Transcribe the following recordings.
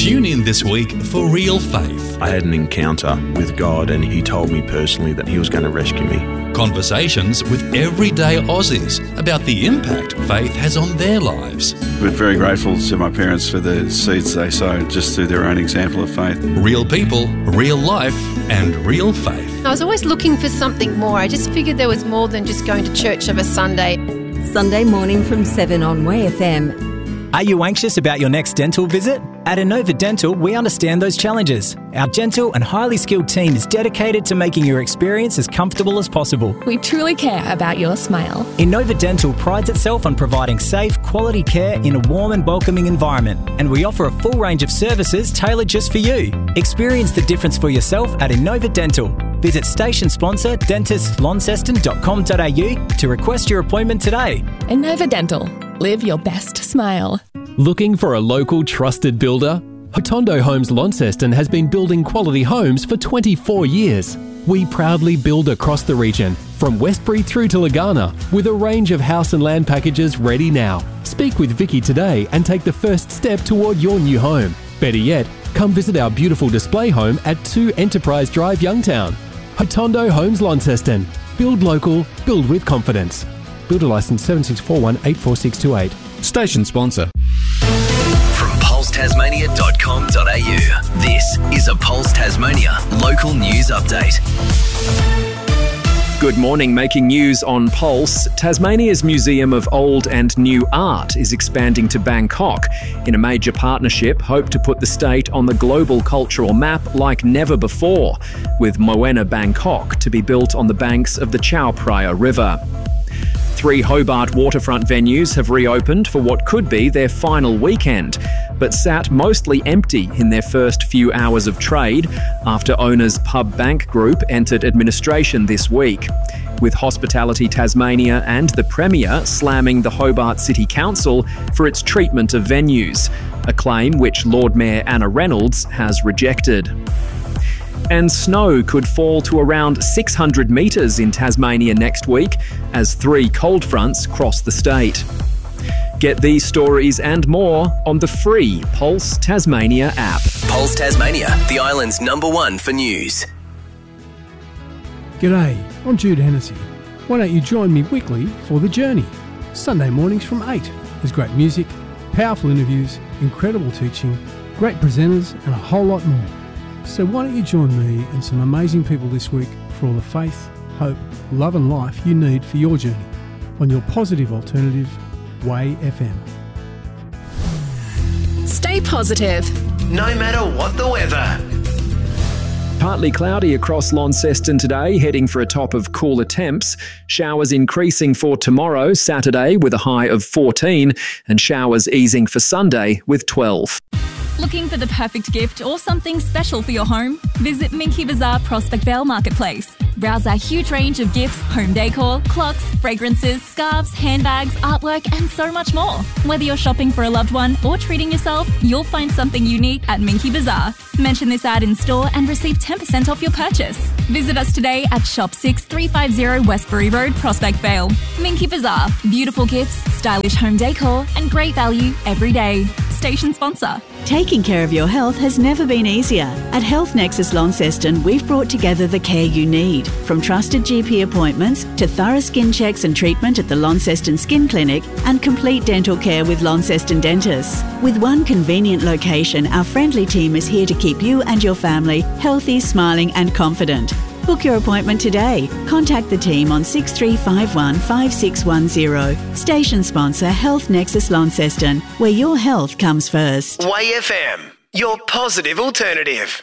Tune in this week for Real Faith. I had an encounter with God and he told me personally that he was going to rescue me. Conversations with everyday Aussies about the impact faith has on their lives. We're very grateful to my parents for the seeds they sowed just through their own example of faith. Real people, real life and real faith. I was always looking for something more. I just figured there was more than just going to church of a Sunday. Sunday morning from 7 on Way FM. Are you anxious about your next dental visit? At Inova Dental, we understand those challenges. Our gentle and highly skilled team is dedicated to making your experience as comfortable as possible. We truly care about your smile. Inova Dental prides itself on providing safe, quality care in a warm and welcoming environment. And we offer a full range of services tailored just for you. Experience the difference for yourself at Inova Dental. Visit station sponsor dentistlaunceston.com.au to request your appointment today. Inova Dental. Live your best smile. Looking for a local trusted builder? Hotondo Homes Launceston has been building quality homes for 24 years. We proudly build across the region, from Westbury through to Lagana, with a range of house and land packages ready now. Speak with Vicky today and take the first step toward your new home. Better yet, come visit our beautiful display home at 2 Enterprise Drive, Youngtown. Hotondo Homes Launceston. Build local, build with confidence. Builder licence 7641846228. Station sponsor. From pulsetasmania.com.au, this is a Pulse Tasmania local news update. Good morning. Making news on Pulse. Tasmania's Museum of Old and New Art is expanding to Bangkok. In a major partnership, hope to put the state on the global cultural map like never before, with Moana Bangkok to be built on the banks of the Chao Phraya River. 3 Hobart waterfront venues have reopened for what could be their final weekend, but sat mostly empty in their first few hours of trade after owners Pub Bank Group entered administration this week, with Hospitality Tasmania and the Premier slamming the Hobart City Council for its treatment of venues, a claim which Lord Mayor Anna Reynolds has rejected. And snow could fall to around 600 metres in Tasmania next week as 3 cold fronts cross the state. Get these stories and more on the free Pulse Tasmania app. Pulse Tasmania, the island's #1 for news. G'day, I'm Jude Hennessy. Why don't you join me weekly for The Journey? Sunday mornings from 8. There's great music, powerful interviews, incredible teaching, great presenters and a whole lot more. So why don't you join me and some amazing people this week for all the faith, hope, love and life you need for your journey on your positive alternative, Way FM. Stay positive. No matter what the weather. Partly cloudy across Launceston today, heading for a top of cooler temps. Showers increasing for tomorrow, Saturday, with a high of 14, and showers easing for Sunday with 12. Looking for the perfect gift or something special for your home? Visit Minky Bazaar Prospect Vale Marketplace. Browse our huge range of gifts, home decor, clocks, fragrances, scarves, handbags, artwork and so much more. Whether you're shopping for a loved one or treating yourself, you'll find something unique at Minky Bazaar. Mention this ad in store and receive 10% off your purchase. Visit us today at Shop 6350 Westbury Road, Prospect Vale. Minky Bazaar. Beautiful gifts, stylish home decor and great value every day. Station sponsor. Taking care of your health has never been easier. At Health Nexus Launceston, we've brought together the care you need. From trusted GP appointments to thorough skin checks and treatment at the Launceston Skin Clinic and complete dental care with Launceston Dentists. With one convenient location, our friendly team is here to keep you and your family healthy, smiling and confident. Book your appointment today. Contact the team on 6351 5610. Station sponsor Health Nexus Launceston, where your health comes first. Way FM, your positive alternative.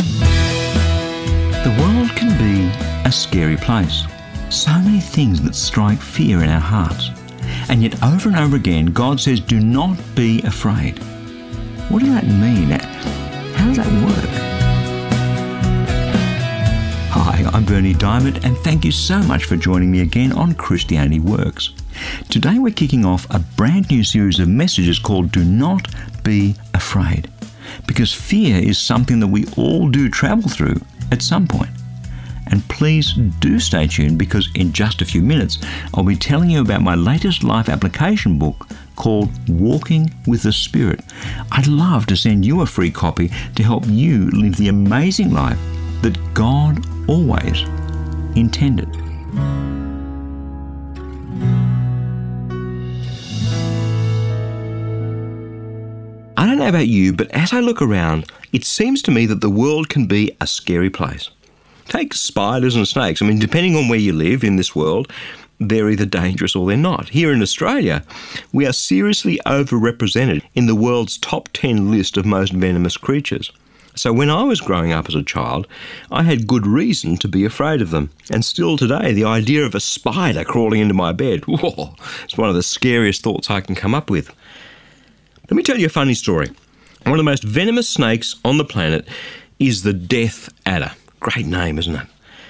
The world can be a scary place. So many things that strike fear in our hearts. And yet over and over again, God says, do not be afraid. What does that mean? How does that work? Hi, I'm Bernie Diamond and thank you so much for joining me again on Christianity Works. Today we're kicking off a brand new series of messages called Do Not Be Afraid. Because fear is something that we all do travel through at some point. And please do stay tuned because in just a few minutes I'll be telling you about my latest life application book called Walking with the Spirit. I'd love to send you a free copy to help you live the amazing life that God always intended. I don't know about you, but as I look around, it seems to me that the world can be a scary place. Take spiders and snakes. I mean, depending on where you live in this world, they're either dangerous or they're not. Here in Australia, we are seriously overrepresented in the world's top 10 list of most venomous creatures. So when I was growing up as a child, I had good reason to be afraid of them. And still today, the idea of a spider crawling into my bed, whoa, it's one of the scariest thoughts I can come up with. Let me tell you a funny story. One of the most venomous snakes on the planet is the death adder. Great name, isn't it?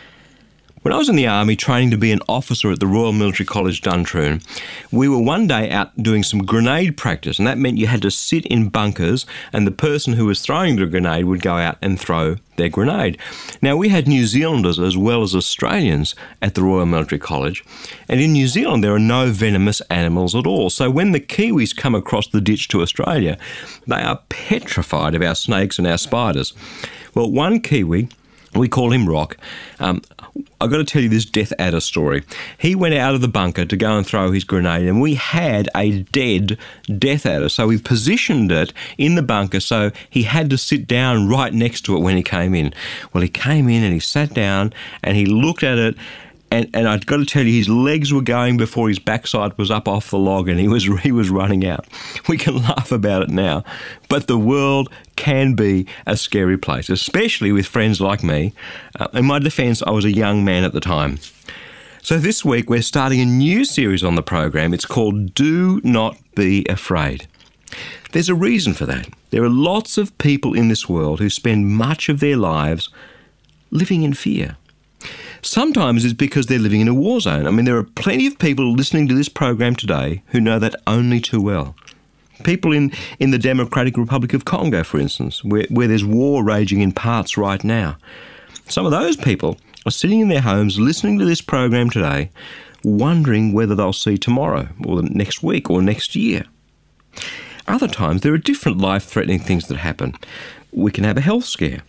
When I was in the army training to be an officer at the Royal Military College Duntroon, we were one day out doing some grenade practice, and that meant you had to sit in bunkers and the person who was throwing the grenade would go out and throw their grenade. Now, we had New Zealanders as well as Australians at the Royal Military College, and in New Zealand there are no venomous animals at all. So when the Kiwis come across the ditch to Australia, they are petrified of our snakes and our spiders. Well, one Kiwi, we call him Rock, I've got to tell you this death adder story. He went out of the bunker to go and throw his grenade, and we had a dead death adder. So we positioned it in the bunker so he had to sit down right next to it when he came in. Well, he came in and he sat down and he looked at it, and I've got to tell you, his legs were going before his backside was up off the log, and he was running out. We can laugh about it now, but the world can be a scary place, especially with friends like me. In my defence, I was a young man at the time. So this week we're starting a new series on the program. It's called Do Not Be Afraid. There's a reason for that. There are lots of people in this world who spend much of their lives living in fear. Sometimes it's because they're living in a war zone. I mean, there are plenty of people listening to this program today who know that only too well. People in the Democratic Republic of Congo, for instance, where there's war raging in parts right now. Some of those people are sitting in their homes listening to this program today, wondering whether they'll see tomorrow or the next week or next year. Other times there are different life-threatening things that happen. We can have a health scare.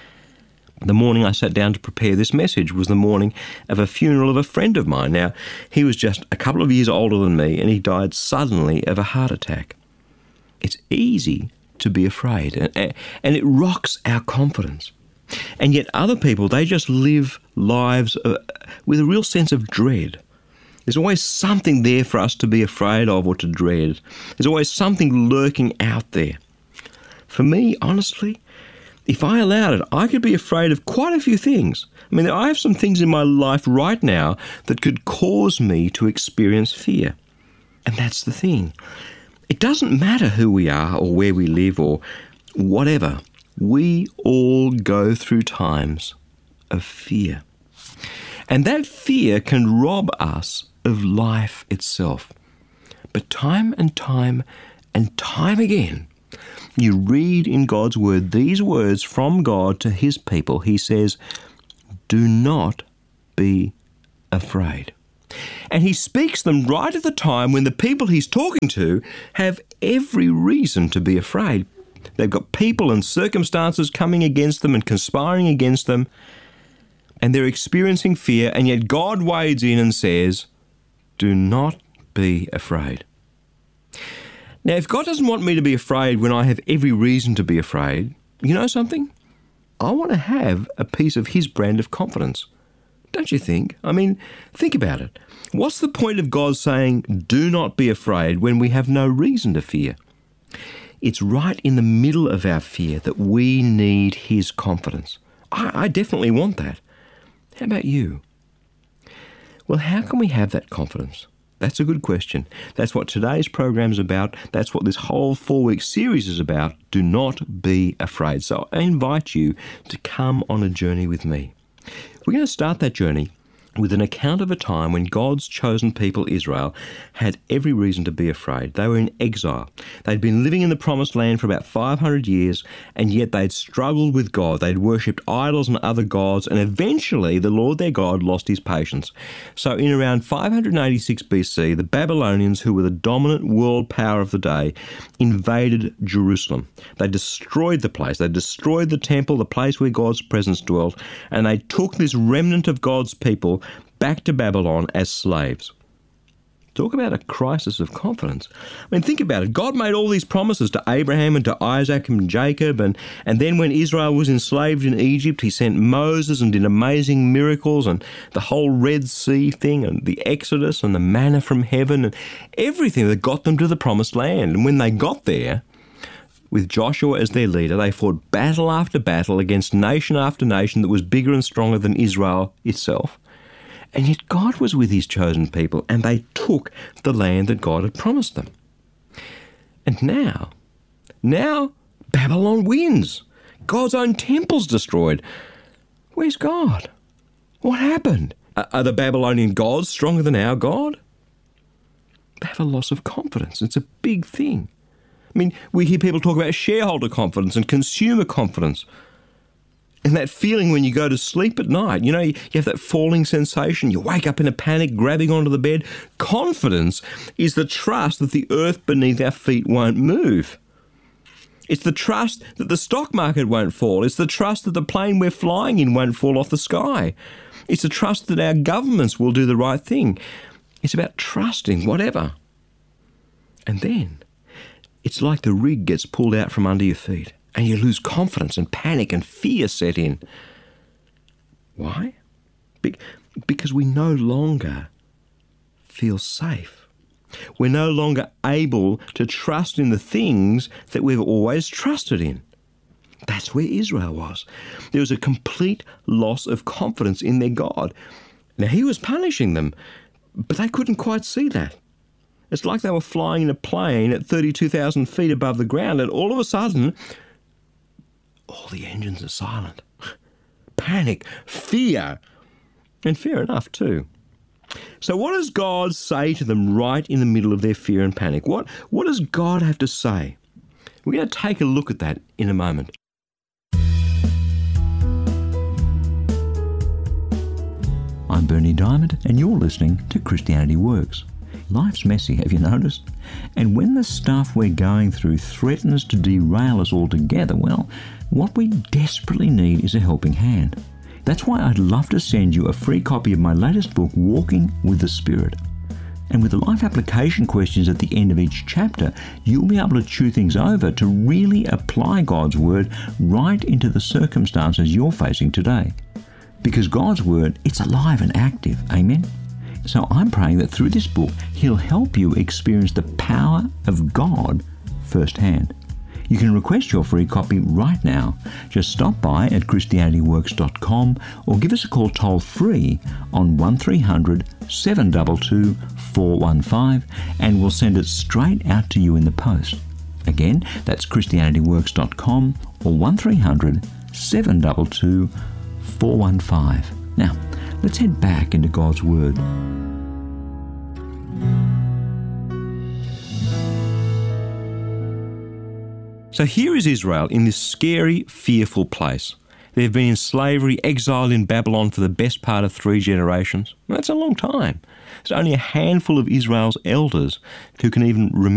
The morning I sat down to prepare this message was the morning of a funeral of a friend of mine. Now, he was just a couple of years older than me, and he died suddenly of a heart attack. It's easy to be afraid, and it rocks our confidence. And yet other people, they just live lives with a real sense of dread. There's always something there for us to be afraid of or to dread. There's always something lurking out there. For me, honestly, if I allowed it, I could be afraid of quite a few things. I mean, I have some things in my life right now that could cause me to experience fear. And that's the thing. It doesn't matter who we are or where we live or whatever. We all go through times of fear. And that fear can rob us of life itself. But time and time and time again, you read in God's Word these words from God to His people. He says, do not be afraid. And He speaks them right at the time when the people He's talking to have every reason to be afraid. They've got people and circumstances coming against them and conspiring against them, and they're experiencing fear, and yet God wades in and says, do not be afraid. Now, if God doesn't want me to be afraid when I have every reason to be afraid, you know something? I want to have a piece of His brand of confidence. Don't you think? I mean, think about it. What's the point of God saying, do not be afraid when we have no reason to fear? It's right in the middle of our fear that we need His confidence. I definitely want that. How about you? Well, how can we have that confidence? That's a good question. That's what today's program is about. That's what this whole 4-week series is about. Do not be afraid. So I invite you to come on a journey with me. We're going to start that journey with an account of a time when God's chosen people, Israel, had every reason to be afraid. They were in exile. They'd been living in the Promised Land for about 500 years, and yet they'd struggled with God. They'd worshipped idols and other gods, and eventually the Lord their God lost his patience. So in around 586 BC, the Babylonians, who were the dominant world power of the day, invaded Jerusalem. They destroyed the place. They destroyed the temple, the place where God's presence dwelt, and they took this remnant of God's people back to Babylon as slaves. Talk about a crisis of confidence. I mean, think about it. God made all these promises to Abraham and to Isaac and Jacob, and then when Israel was enslaved in Egypt, he sent Moses and did amazing miracles, and the whole Red Sea thing, and the Exodus, and the manna from heaven, and everything that got them to the Promised Land. And when they got there, with Joshua as their leader, they fought battle after battle against nation after nation that was bigger and stronger than Israel itself. And yet God was with his chosen people, and they took the land that God had promised them. And now Babylon wins. God's own temple's destroyed. Where's God? What happened? Are the Babylonian gods stronger than our God? They have a loss of confidence. It's a big thing. I mean, we hear people talk about shareholder confidence and consumer confidence. And that feeling when you go to sleep at night, you know, you have that falling sensation, you wake up in a panic, grabbing onto the bed. Confidence is the trust that the earth beneath our feet won't move. It's the trust that the stock market won't fall. It's the trust that the plane we're flying in won't fall off the sky. It's the trust that our governments will do the right thing. It's about trusting whatever. And then it's like the rig gets pulled out from under your feet and you lose confidence and panic and fear set in. Why? Because we no longer feel safe. We're no longer able to trust in the things that we've always trusted in. That's where Israel was. There was a complete loss of confidence in their God. Now, he was punishing them, but they couldn't quite see that. It's like they were flying in a plane at 32,000 feet above the ground, and all of a sudden, all the engines are silent. Panic, fear, and fair enough too. So what does God say to them right in the middle of their fear and panic? What does God have to say? We're going to take a look at that in a moment. I'm Bernie Diamond, and you're listening to Christianity Works. Life's messy, have you noticed? And when the stuff we're going through threatens to derail us altogether, well, what we desperately need is a helping hand. That's why I'd love to send you a free copy of my latest book, Walking with the Spirit. And with the life application questions at the end of each chapter, you'll be able to chew things over to really apply God's Word right into the circumstances you're facing today. Because God's Word, it's alive and active. Amen? So I'm praying that through this book, He'll help you experience the power of God firsthand. You can request your free copy right now. Just stop by at christianityworks.com or give us a call toll-free on 1300 722 415 and we'll send it straight out to you in the post. Again, that's christianityworks.com or 1300 722 415. Now, let's head back into God's Word. So here is Israel in this scary, fearful place. They've been in slavery, exiled in Babylon for the best part of 3 generations. That's a long time. There's only a handful of Israel's elders who can even remember